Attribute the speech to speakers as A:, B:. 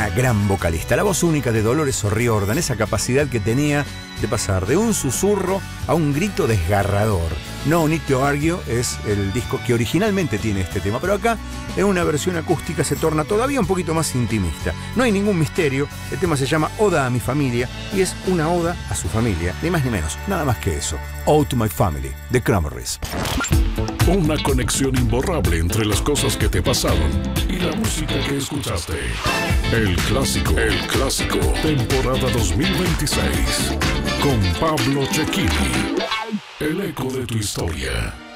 A: una gran vocalista. La voz única de Dolores O'Riordan, esa capacidad que tenía de pasar de un susurro a un grito desgarrador. No Need to Argue es el disco que originalmente tiene este tema, pero acá en una versión acústica se torna todavía un poquito más intimista. No hay ningún misterio, el tema se llama Oda a mi familia y es una oda a su familia, ni más ni menos, nada más que eso. Ode to My Family, de Cranberries.
B: Una conexión imborrable entre las cosas que te pasaron y la música que escuchaste. El clásico, temporada 2026, con Pablo Cecchini. El eco de tu historia.